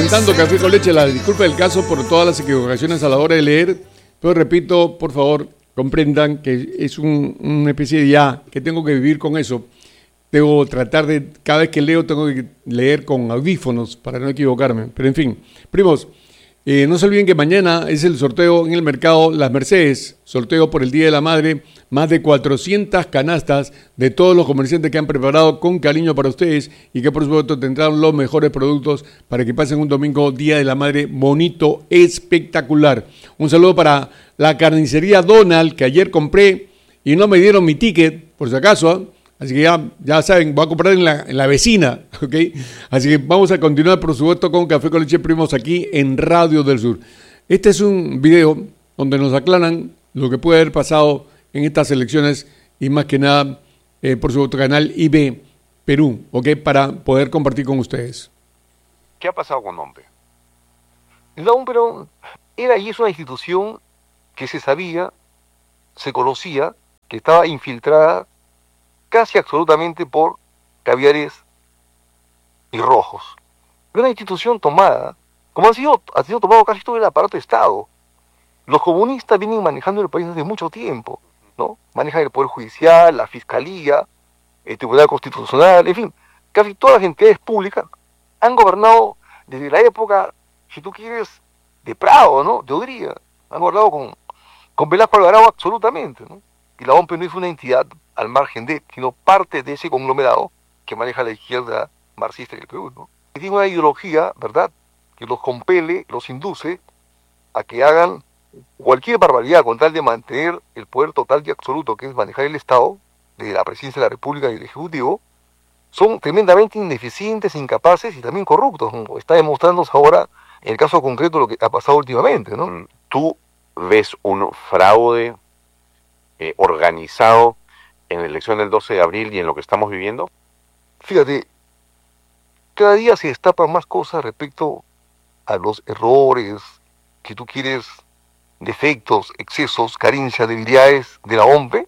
presentando Café con Leche, la disculpa del caso por todas las equivocaciones a la hora de leer, pero repito, por favor, comprendan que es una especie de ya, que tengo que vivir con eso. Debo tratar de, cada vez que leo, tengo que leer con audífonos para no equivocarme. Pero en fin, primos, no se olviden que mañana es el sorteo en el mercado Las Mercedes, sorteo por el Día de la Madre, más de 400 canastas de todos los comerciantes que han preparado con cariño para ustedes y que por supuesto tendrán los mejores productos para que pasen un domingo Día de la Madre bonito, espectacular. Un saludo para la carnicería Donald, que ayer compré y no me dieron mi ticket, por si acaso, ¿eh? Así que ya saben, voy a comprar en la vecina, ¿ok? Así que vamos a continuar, por supuesto, con Café con Leche, primos, aquí en Radio del Sur. Este es un video donde nos aclaran lo que puede haber pasado en estas elecciones y más que nada, por supuesto, canal IB Perú, ¿ok? Para poder compartir con ustedes. ¿Qué ha pasado con OMPE? La OMPE era y es una institución que se sabía, se conocía, que estaba infiltrada casi absolutamente por caviares y rojos. Una institución tomada, como ha sido tomado casi todo el aparato de Estado. Los comunistas vienen manejando el país desde mucho tiempo, ¿no? Manejan el Poder Judicial, la Fiscalía, el Tribunal Constitucional, en fin, casi todas las entidades públicas han gobernado desde la época, si tú quieres, de Prado, ¿no? De Odría. Han gobernado con Velasco Alvarado absolutamente, ¿no? Y la OMPE no es una entidad al margen de, sino parte de ese conglomerado que maneja la izquierda marxista en el Perú, ¿no? Y tiene una ideología, ¿verdad?, que los compele, los induce a que hagan cualquier barbaridad con tal de mantener el poder total y absoluto que es manejar el Estado, de la Presidencia de la República y el Ejecutivo. Son tremendamente ineficientes, incapaces y también corruptos, ¿no? Está demostrándose ahora, en el caso concreto, lo que ha pasado últimamente, ¿no? ¿Tú ves un fraude organizado en la elección del 12 de abril y en lo que estamos viviendo? Fíjate, cada día se destapan más cosas respecto a los errores, si tú quieres, defectos, excesos, carencias, debilidades de la OMPE,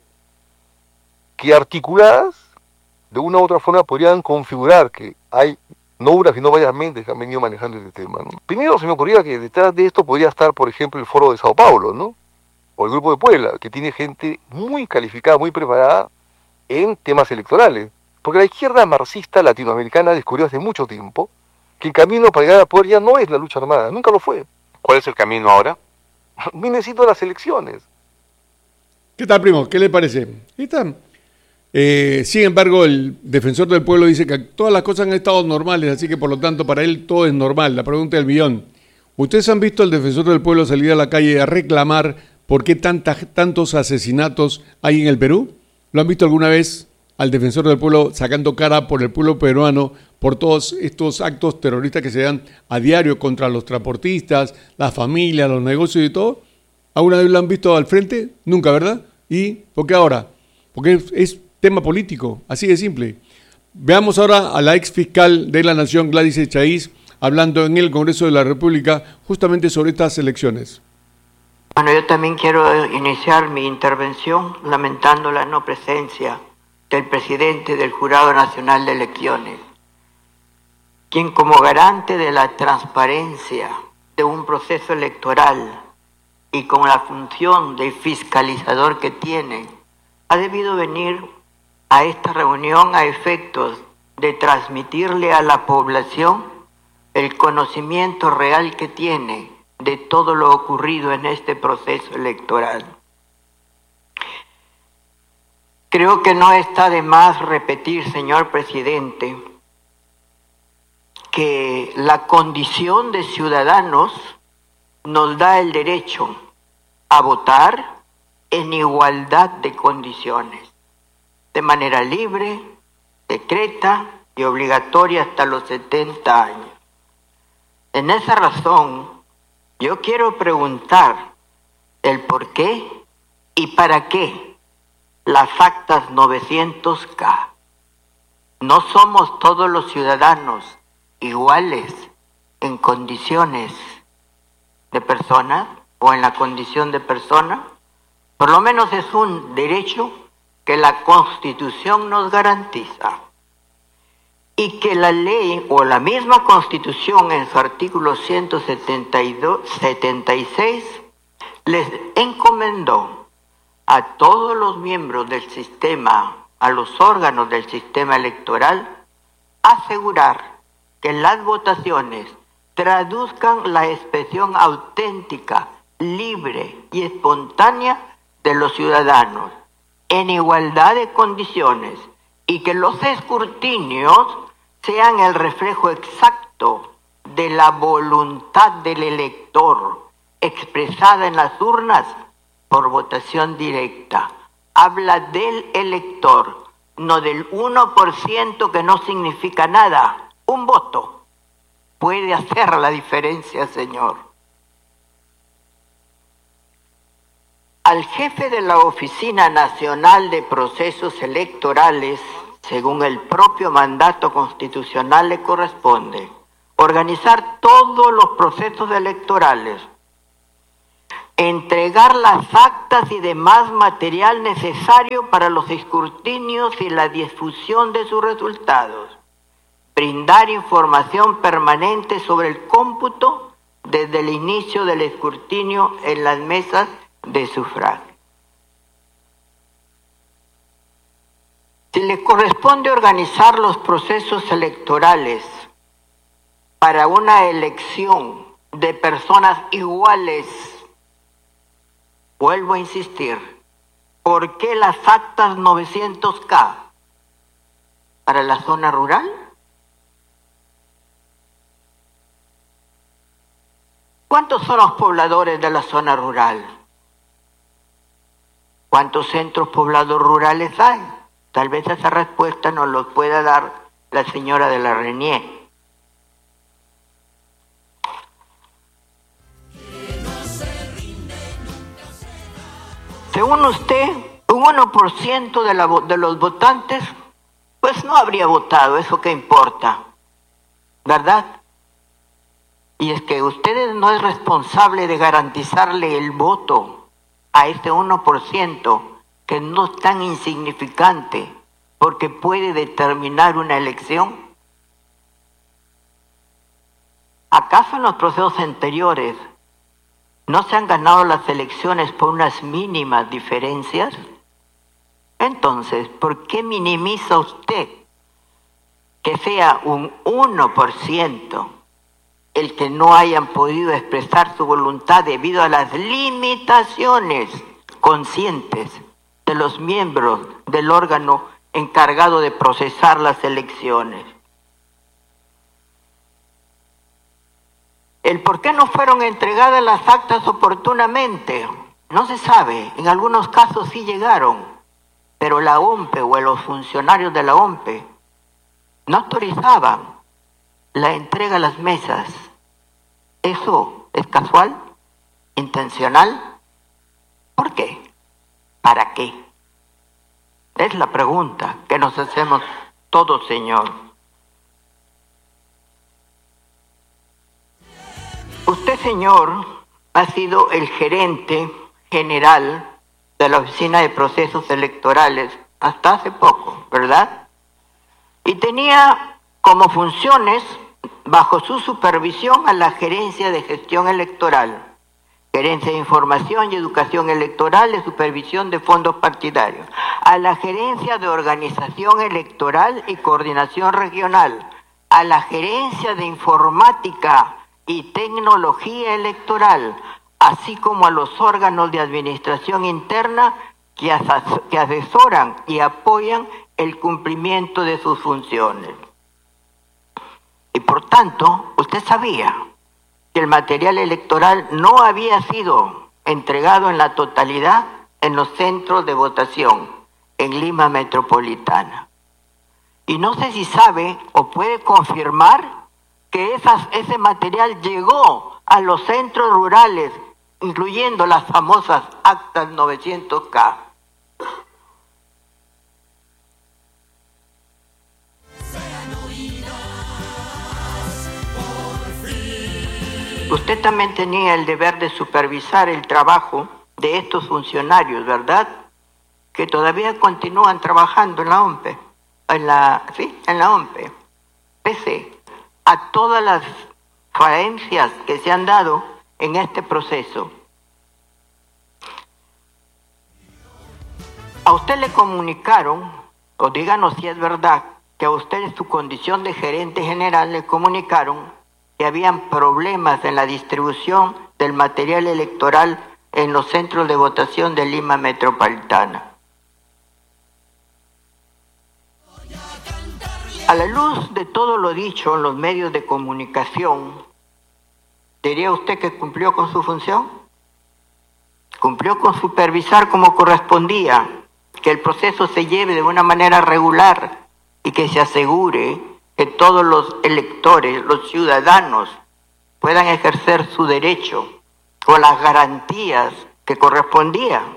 que articuladas de una u otra forma podrían configurar que hay no unas sino varias mentes que han venido manejando este tema, ¿no? Primero se me ocurría que detrás de esto podría estar, por ejemplo, el Foro de Sao Paulo, ¿no? O el Grupo de Puebla, que tiene gente muy calificada, muy preparada en temas electorales. Porque la izquierda marxista latinoamericana descubrió hace mucho tiempo que el camino para llegar al poder ya no es la lucha armada, nunca lo fue. ¿Cuál es el camino ahora? Necesito las elecciones. ¿Qué tal, primo? ¿Qué le parece? Ahí está. Sin embargo, el defensor del pueblo dice que todas las cosas han estado normales, así que por lo tanto para él todo es normal. La pregunta del millón. ¿Ustedes han visto al defensor del pueblo salir a la calle a reclamar por qué tantos asesinatos hay en el Perú? ¿Lo han visto alguna vez al defensor del pueblo sacando cara por el pueblo peruano por todos estos actos terroristas que se dan a diario contra los transportistas, las familias, los negocios y todo? ¿Alguna vez lo han visto al frente? Nunca, ¿verdad? ¿Y por qué ahora? Porque es tema político, así de simple. Veamos ahora a la ex fiscal de la Nación, Gladys Echaíz, hablando en el Congreso de la República justamente sobre estas elecciones. Bueno, yo también quiero iniciar mi intervención lamentando la no presencia del presidente del Jurado Nacional de Elecciones, quien como garante de la transparencia de un proceso electoral y con la función de fiscalizador que tiene, ha debido venir a esta reunión a efectos de transmitirle a la población el conocimiento real que tiene de todo lo ocurrido en este proceso electoral. Creo que no está de más repetir, señor presidente, que la condición de ciudadanos nos da el derecho a votar en igualdad de condiciones, de manera libre, secreta y obligatoria hasta los 70 años. En esa razón, yo quiero preguntar el por qué y para qué las actas 900K. ¿No somos todos los ciudadanos iguales en condiciones de persona o en la condición de persona? Por lo menos es un derecho que la Constitución nos garantiza. y que la ley o la misma Constitución en su artículo 176 les encomendó a todos los miembros del sistema, a los órganos del sistema electoral, asegurar que las votaciones traduzcan la expresión auténtica, libre y espontánea de los ciudadanos en igualdad de condiciones y que los escrutinios sean el reflejo exacto de la voluntad del elector expresada en las urnas por votación directa. Habla del elector, no del 1% que no significa nada. Un voto puede hacer la diferencia, señor. Al jefe de la Oficina Nacional de Procesos Electorales, según el propio mandato constitucional, le corresponde organizar todos los procesos electorales, entregar las actas y demás material necesario para los escrutinios y la difusión de sus resultados, brindar información permanente sobre el cómputo desde el inicio del escrutinio en las mesas de sufragio. Si le corresponde organizar los procesos electorales para una elección de personas iguales, vuelvo a insistir, ¿por qué las actas 900K para la zona rural? ¿Cuántos son los pobladores de la zona rural? ¿Cuántos centros poblados rurales hay? Tal vez esa respuesta nos lo pueda dar la señora de la Renier. Según usted, un 1% de los votantes, pues no habría votado, ¿eso qué importa? ¿Verdad? Y es que usted no es responsable de garantizarle el voto a este 1%, que no es tan insignificante, porque puede determinar una elección. ¿Acaso en los procesos anteriores no se han ganado las elecciones por unas mínimas diferencias? Entonces, ¿por qué minimiza usted que sea un 1% el que no hayan podido expresar su voluntad debido a las limitaciones conscientes de los miembros del órgano encargado de procesar las elecciones? El por qué no fueron entregadas las actas oportunamente no se sabe. En algunos casos sí llegaron, pero la OMPE o los funcionarios de la OMPE no autorizaban la entrega a las mesas. ¿Eso es casual? ¿Intencional? ¿Por qué? ¿Para qué? Es la pregunta que nos hacemos todos, señor. Usted, señor, ha sido el gerente general de la Oficina de Procesos Electorales hasta hace poco, ¿verdad? Y tenía como funciones, bajo su supervisión, a la Gerencia de Gestión Electoral, Gerencia de Información y Educación Electoral y Supervisión de Fondos Partidarios, a la Gerencia de Organización Electoral y Coordinación Regional, a la Gerencia de Informática y Tecnología Electoral, así como a los órganos de administración interna que asesoran y apoyan el cumplimiento de sus funciones. Y por tanto, usted sabía que el material electoral no había sido entregado en la totalidad en los centros de votación en Lima Metropolitana. Y no sé si sabe o puede confirmar que ese material llegó a los centros rurales, incluyendo las famosas actas 900K. Usted también tenía el deber de supervisar el trabajo de estos funcionarios, ¿verdad? Que todavía continúan trabajando en la OMPE, en la OMPE. pese a todas las falencias que se han dado en este proceso. A usted le comunicaron, o díganos si es verdad, que a usted en su condición de gerente general le comunicaron que habían problemas en la distribución del material electoral en los centros de votación de Lima Metropolitana. A la luz de todo lo dicho en los medios de comunicación, ¿diría usted que cumplió con su función? ¿Cumplió con supervisar como correspondía, que el proceso se lleve de una manera regular y que se asegure que todos los electores, los ciudadanos, puedan ejercer su derecho con las garantías que correspondían?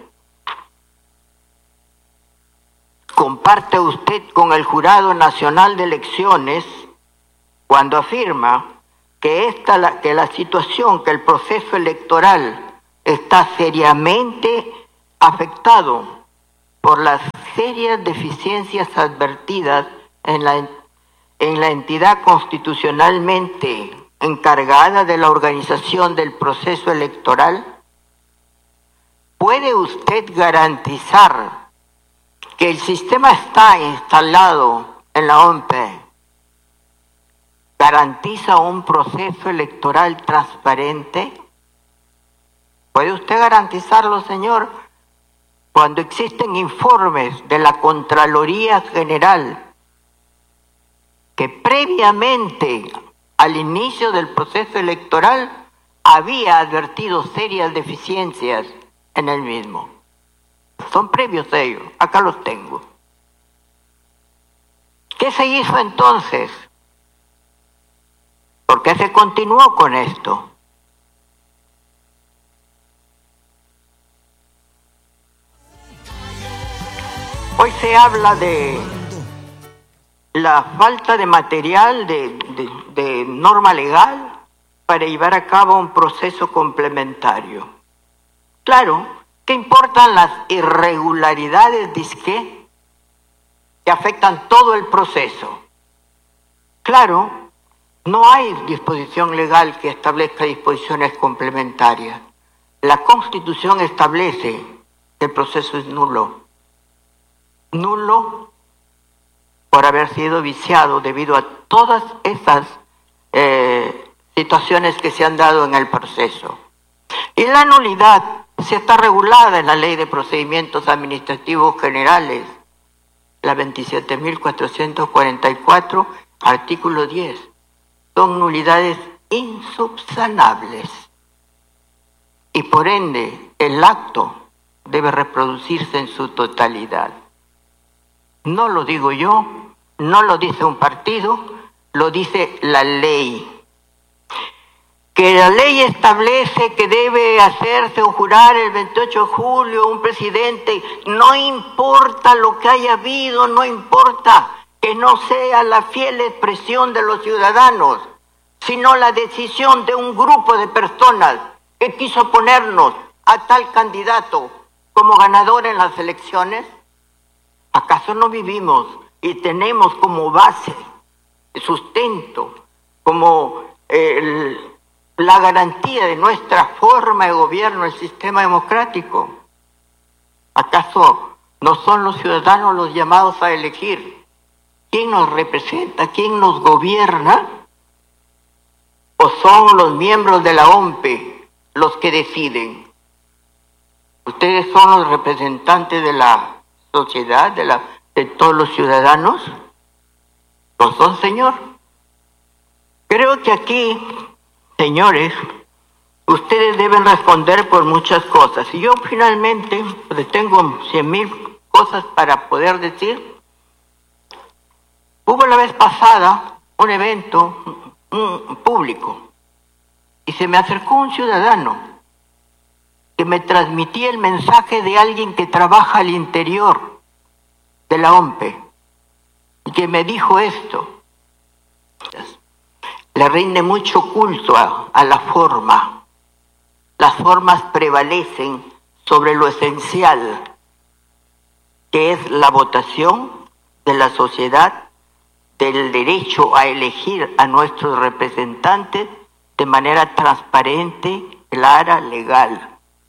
¿Comparte usted con el Jurado Nacional de Elecciones cuando afirma que la situación, que el proceso electoral está seriamente afectado por las serias deficiencias advertidas en la entidad constitucionalmente encargada de la organización del proceso electoral? ¿Puede usted garantizar que el sistema está instalado en la OMPE? ¿Garantiza un proceso electoral transparente? ¿Puede usted garantizarlo, señor? Cuando existen informes de la Contraloría General que previamente al inicio del proceso electoral había advertido serias deficiencias en el mismo. Son previos a ellos, acá los tengo. ¿Qué se hizo entonces? ¿Por qué se continuó con esto? Hoy se habla de la falta de material, de norma legal para llevar a cabo un proceso complementario. Claro, ¿qué importan las irregularidades, disque, que afectan todo el proceso? Claro, no hay disposición legal que establezca disposiciones complementarias. La Constitución establece que el proceso es nulo. Nulo por haber sido viciado debido a todas esas situaciones que se han dado en el proceso. Y la nulidad sí está regulada en la Ley de Procedimientos Administrativos Generales, la 27.444, artículo 10. Son nulidades insubsanables. Y por ende, el acto debe reproducirse en su totalidad. No lo digo yo, no lo dice un partido, lo dice la ley. Que la ley establece que debe hacerse o jurar el 28 de julio un presidente, no importa lo que haya habido, no importa que no sea la fiel expresión de los ciudadanos, sino la decisión de un grupo de personas que quiso ponernos a tal candidato como ganador en las elecciones. ¿Acaso no vivimos y tenemos como base, sustento, como la garantía de nuestra forma de gobierno, el sistema democrático? ¿Acaso no son los ciudadanos los llamados a elegir quién nos representa, quién nos gobierna? ¿O son los miembros de la OMPE los que deciden? ¿Ustedes son los representantes de la sociedad, de todos los ciudadanos? ¿Lo son, señor? Creo que aquí, señores, ustedes deben responder por muchas cosas. Y yo finalmente, pues tengo 100.000 cosas para poder decir. Hubo la vez pasada un evento público y se me acercó un ciudadano que me transmitía el mensaje de alguien que trabaja al interior de la OMPE y que me dijo esto: le rinde mucho culto a la forma. Las formas prevalecen sobre lo esencial, que es la votación de la sociedad del derecho a elegir a nuestros representantes de manera transparente, clara, legal.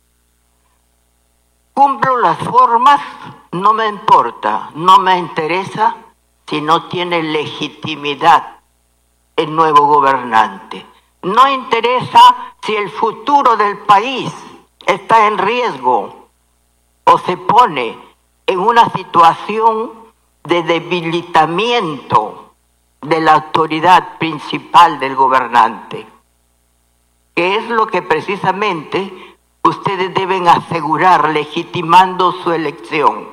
Cumplo las formas, no me importa, no me interesa si no tiene legitimidad el nuevo gobernante. No interesa si el futuro del país está en riesgo o se pone en una situación de debilitamiento de la autoridad principal del gobernante, que es lo que precisamente ustedes deben asegurar legitimando su elección.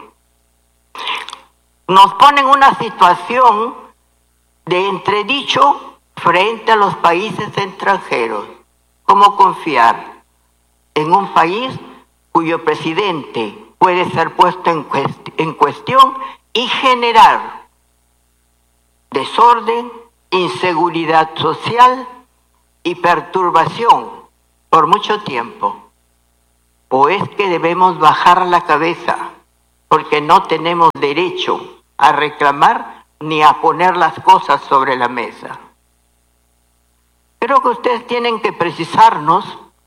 Nos ponen una situación de entredicho frente a los países extranjeros. ¿Cómo confiar en un país cuyo presidente puede ser puesto en cuestión y generar desorden, inseguridad social y perturbación por mucho tiempo? ¿O es que debemos bajar la cabeza porque no tenemos derecho a reclamar ni a poner las cosas sobre la mesa? Creo que ustedes tienen que precisarnos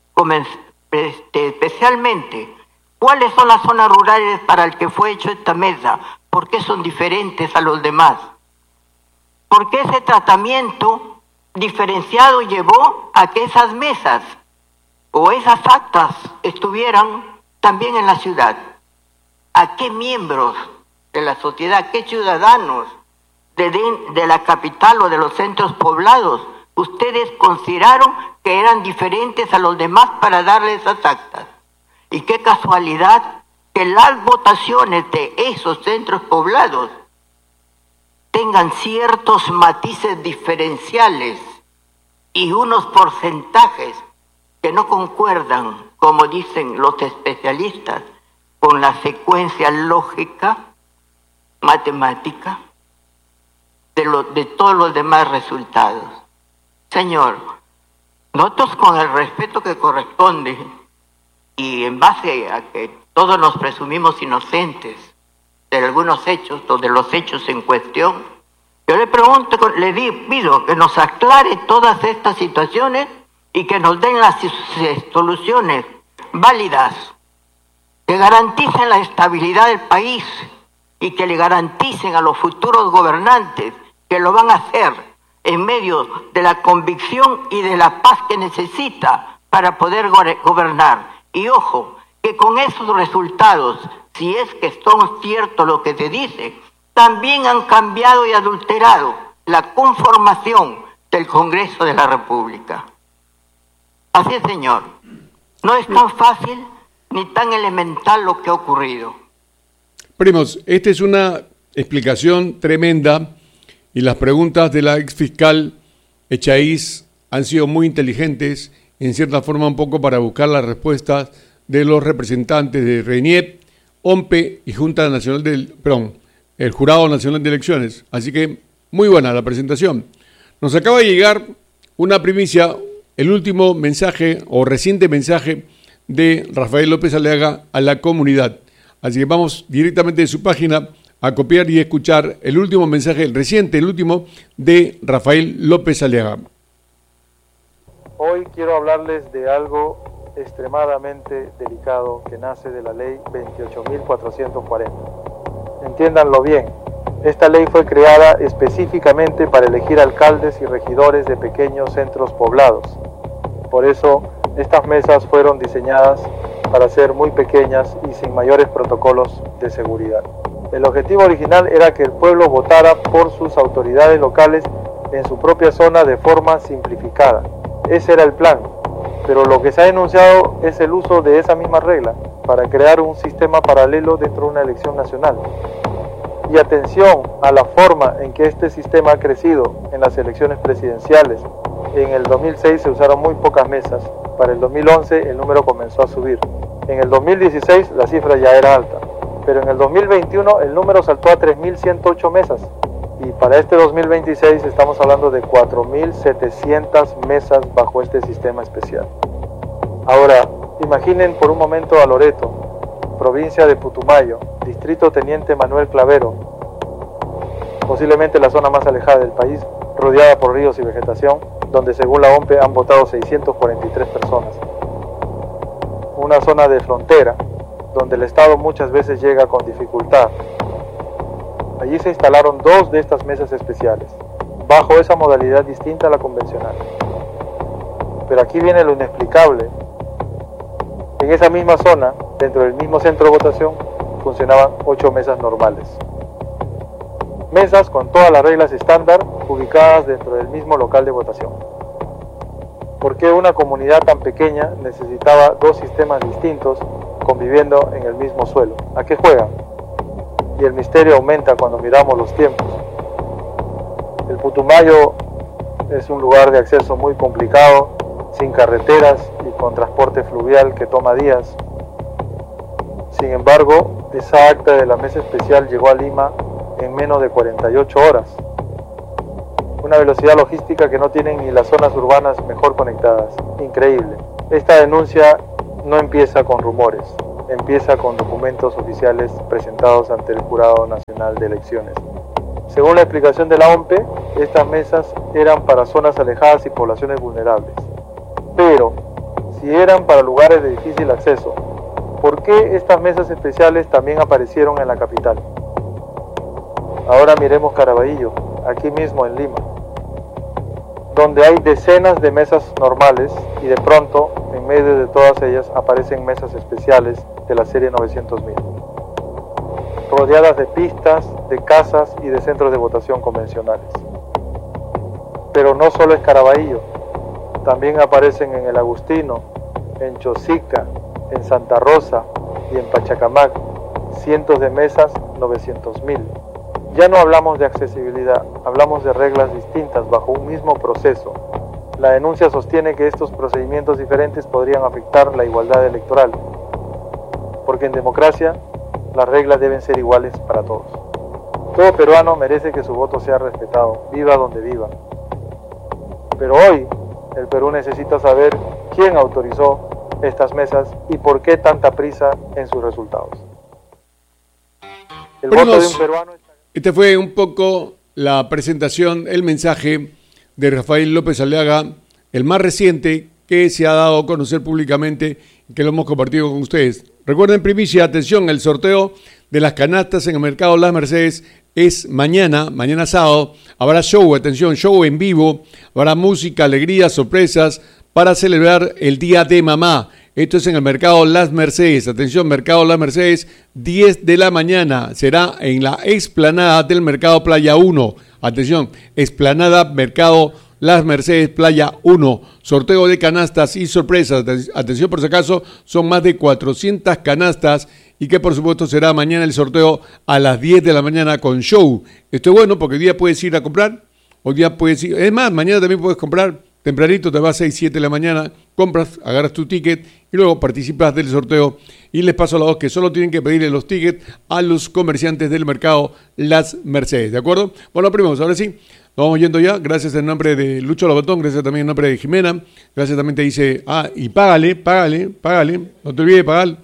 especialmente cuáles son las zonas rurales para el que fue hecho esta mesa, por qué son diferentes a los demás, por qué ese tratamiento diferenciado llevó a que esas mesas o esas actas estuvieran también en la ciudad. ¿A qué miembros de la sociedad, qué ciudadanos de la capital o de los centros poblados ustedes consideraron que eran diferentes a los demás para darles esas actas? Y qué casualidad que las votaciones de esos centros poblados tengan ciertos matices diferenciales y unos porcentajes que no concuerdan, como dicen los especialistas, con la secuencia lógica, matemática, de todos los demás resultados. Señor, nosotros con el respeto que corresponde y en base a que todos nos presumimos inocentes de algunos hechos o de los hechos en cuestión, yo le pregunto, pido que nos aclare todas estas situaciones y que nos den las soluciones válidas, que garanticen la estabilidad del país y que le garanticen a los futuros gobernantes que lo van a hacer en medio de la convicción y de la paz que necesita para poder gobernar. Y ojo, que con esos resultados, si es que son ciertos lo que se dice, también han cambiado y adulterado la conformación del Congreso de la República. Así es, señor. No es tan fácil ni tan elemental lo que ha ocurrido. Primos, esta es una explicación tremenda y las preguntas de la exfiscal Echaíz han sido muy inteligentes, en cierta forma un poco para buscar las respuestas de los representantes de RENIEP, OMPE y Junta Nacional el Jurado Nacional de Elecciones. Así que muy buena la presentación. Nos acaba de llegar una primicia, el último mensaje o reciente mensaje de Rafael López Aliaga a la comunidad. Así que vamos directamente de su página a copiar y escuchar el último mensaje, el reciente, el último, de Rafael López Aliaga. Hoy quiero hablarles de algo extremadamente delicado que nace de la ley 28.440. Entiéndanlo bien, esta ley fue creada específicamente para elegir alcaldes y regidores de pequeños centros poblados. Por eso, estas mesas fueron diseñadas para ser muy pequeñas y sin mayores protocolos de seguridad. El objetivo original era que el pueblo votara por sus autoridades locales en su propia zona de forma simplificada. Ese era el plan, pero lo que se ha denunciado es el uso de esa misma regla para crear un sistema paralelo dentro de una elección nacional. Y atención a la forma en que este sistema ha crecido en las elecciones presidenciales. En el 2006 se usaron muy pocas mesas, para el 2011 el número comenzó a subir. En el 2016 la cifra ya era alta, pero en el 2021 el número saltó a 3.108 mesas. Y para este 2026 estamos hablando de 4.700 mesas bajo este sistema especial. Ahora, imaginen por un momento a Loreto, provincia de Putumayo, distrito Teniente Manuel Clavero, posiblemente la zona más alejada del país, rodeada por ríos y vegetación, donde según la OMPE han votado 643 personas. Una zona de frontera, donde el Estado muchas veces llega con dificultad. Allí se instalaron 2 de estas mesas especiales, bajo esa modalidad distinta a la convencional. Pero aquí viene lo inexplicable. En esa misma zona, dentro del mismo centro de votación, funcionaban 8 mesas normales. Mesas con todas las reglas estándar, ubicadas dentro del mismo local de votación. ¿Por qué una comunidad tan pequeña necesitaba 2 sistemas distintos conviviendo en el mismo suelo? ¿A qué juegan? Y el misterio aumenta cuando miramos los tiempos. El Putumayo es un lugar de acceso muy complicado, sin carreteras y con transporte fluvial que toma días. Sin embargo, esa acta de la mesa especial llegó a Lima en menos de 48 horas. Una velocidad logística que no tienen ni las zonas urbanas mejor conectadas. Increíble. Esta denuncia no empieza con rumores, empieza con documentos oficiales presentados ante el Jurado Nacional de Elecciones. Según la explicación de la OMPE, estas mesas eran para zonas alejadas y poblaciones vulnerables. Pero, si eran para lugares de difícil acceso, ¿por qué estas mesas especiales también aparecieron en la capital? Ahora miremos Caraballo, aquí mismo en Lima, donde hay decenas de mesas normales y de pronto, en medio de todas ellas, aparecen mesas especiales de la serie 900.000, rodeadas de pistas, de casas y de centros de votación convencionales. Pero no solo es Caraballo, también aparecen en El Agustino, en Chosica, en Santa Rosa y en Pachacamac, cientos de mesas 900.000. Ya no hablamos de accesibilidad, hablamos de reglas distintas bajo un mismo proceso. La denuncia sostiene que estos procedimientos diferentes podrían afectar la igualdad electoral, porque en democracia las reglas deben ser iguales para todos. Todo peruano merece que su voto sea respetado, viva donde viva. Pero hoy el Perú necesita saber quién autorizó estas mesas y por qué tanta prisa en sus resultados. El voto de un peruano... Esta fue un poco la presentación, el mensaje de Rafael López Aliaga, el más reciente que se ha dado a conocer públicamente y que lo hemos compartido con ustedes. Recuerden, primicia, atención, el sorteo de las canastas en el mercado Las Mercedes es mañana sábado. Habrá show, atención, show en vivo, habrá música, alegría, sorpresas para celebrar el Día de Mamá. Esto es en el mercado Las Mercedes. Atención, mercado Las Mercedes, 10 de la mañana. Será en la explanada del mercado Playa 1. Atención, explanada mercado Las Mercedes Playa 1. Sorteo de canastas y sorpresas. Atención, por si acaso, son más de 400 canastas y que por supuesto será mañana el sorteo a las 10 de la mañana con show. Esto es bueno porque hoy día puedes ir a comprar, hoy día puedes ir, es más, mañana también puedes comprar. Tempranito te vas a 6, 7 de la mañana, compras, agarras tu ticket y luego participas del sorteo. Y les paso la voz que solo tienen que pedirle los tickets a los comerciantes del mercado Las Mercedes, ¿de acuerdo? Bueno, primos, ahora sí, nos vamos yendo ya. Gracias en nombre de Lucho Lobatón, gracias también en nombre de Jimena. Gracias también te dice, y págale, no te olvides de pagar.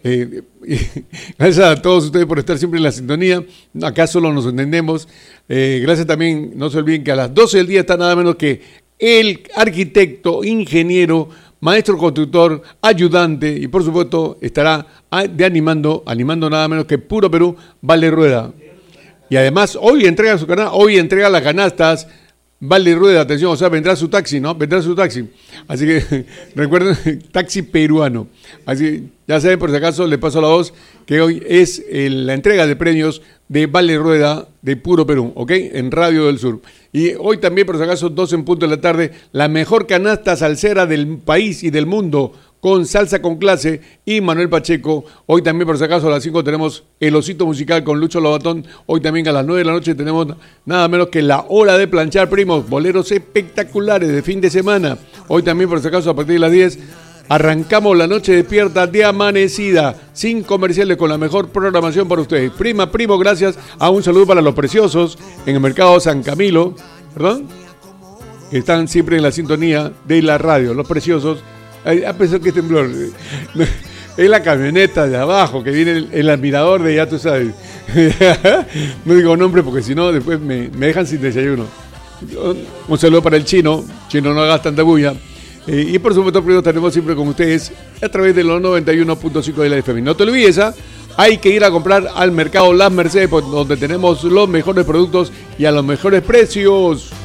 Gracias a todos ustedes por estar siempre en la sintonía. Acá solo nos entendemos. Gracias también, no se olviden que a las 12 del día está nada menos que el arquitecto, ingeniero, maestro constructor, ayudante y por supuesto estará animando nada menos que Puro Perú, Vale Rueda. Y además hoy entrega su canal, hoy entrega las canastas, Vale Rueda, atención, o sea, vendrá su taxi, ¿no? Vendrá su taxi. Así que recuerden, taxi peruano. Así, ya saben, por si acaso, le paso la voz que hoy es la entrega de premios de Vale Rueda de Puro Perú, ¿ok? En Radio del Sur. Y hoy también, por si acaso, 12 en punto de la tarde, la mejor canasta salsera del país y del mundo, con Salsa con Clase y Manuel Pacheco. Hoy también, por si acaso, a las 5 tenemos El Osito Musical con Lucho Lobatón. Hoy también a las 9 de la noche tenemos nada menos que La Hora de Planchar, primos. Boleros espectaculares de fin de semana. Hoy también, por si acaso, a partir de las 10, arrancamos la noche despierta de amanecida, sin comerciales, con la mejor programación para ustedes. Primo, gracias. Un saludo para los preciosos en el mercado San Camilo, ¿perdón? Que están siempre en la sintonía de la radio, los preciosos. A pesar que es temblor, es la camioneta de abajo que viene el admirador de, ya tú sabes. No digo nombre porque si no después me dejan sin desayuno. Un saludo para el Chino. Chino, no hagas tanta bulla. Y por supuesto, primero estaremos siempre con ustedes a través de los 91.5 de la FM. No te olvides, hay que ir a comprar al mercado Las Mercedes, donde tenemos los mejores productos y a los mejores precios.